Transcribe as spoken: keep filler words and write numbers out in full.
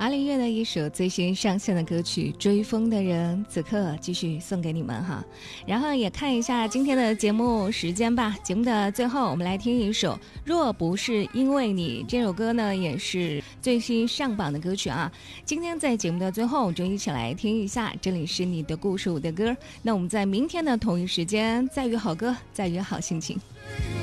阿林月的一首最新上线的歌曲《追风的人》，此刻继续送给你们哈。然后也看一下今天的节目时间吧。节目的最后，我们来听一首《若不是因为你》，这首歌呢也是最新上榜的歌曲啊。今天在节目的最后，就一起来听一下。这里是你的故事，我的歌。那我们在明天的同一时间再约好歌，再约好心情。